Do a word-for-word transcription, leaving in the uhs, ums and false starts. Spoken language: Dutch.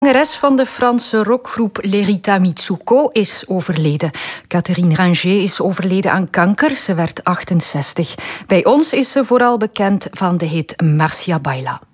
De zangeres van de Franse rockgroep Lerita Mitsuko is overleden. Catherine Ranger is overleden aan kanker. Ze werd achtenzestig. Bij ons is ze vooral bekend van de hit Marcia Baila.